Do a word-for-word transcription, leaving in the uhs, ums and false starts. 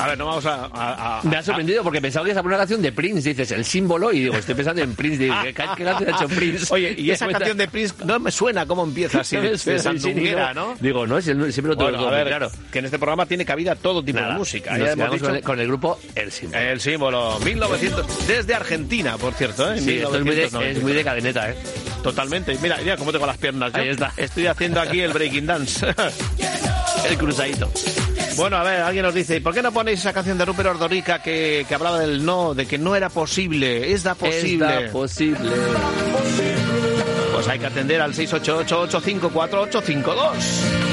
A ver, no vamos a... a, a Me ha sorprendido porque pensaba que esa una canción de Prince, dices, el símbolo, y digo, estoy pensando en Prince, digo, ¿qué, qué canción ha hecho Prince? Oye, y esa canción de Prince no me suena cómo empieza así, de sandunguera, ¿no? Digo, no, siempre lo tengo bueno, a ver, claro. Que en este programa tiene cabida todo tipo Nada, de música. Nos hemos dicho... con, el, con el grupo El Símbolo. El Símbolo, mil novecientos, desde Argentina, por cierto, ¿eh? Sí, esto es muy, de, es muy de cadeneta, ¿eh? Totalmente. Mira, mira cómo tengo las piernas. Yo Ahí está. Estoy haciendo aquí el breaking dance. El cruzadito. Bueno, a ver, alguien nos dice, ¿por qué no ponéis esa canción de Rupert Ordorica que, que hablaba del no, de que no era posible? Es da posible. Es da posible. Pues hay que atender al seis ocho ocho, ocho cinco cuatro, ocho cinco dos.